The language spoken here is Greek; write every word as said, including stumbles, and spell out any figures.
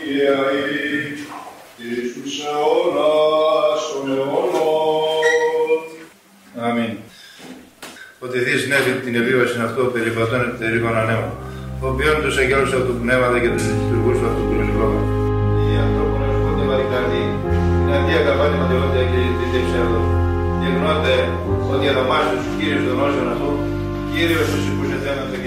Αμήν. Ότι δεις νέφη την επιβίωση αυτό περιπατών επιτερικών ανέμων. Ο οποίον τους αγγέλους από το πνεύματα και τους λειτουργούς από το κρονικρόμα. Οι ανθρώπων ερχόνται βαρικαρδοί, την αντία καβάνη ματαιότητα και την τεψεύδο. Γεγνώνται ότι αδαμάζουν τους Κύριους των όσων αυτού, Κύριος τους υπουσιαθένατο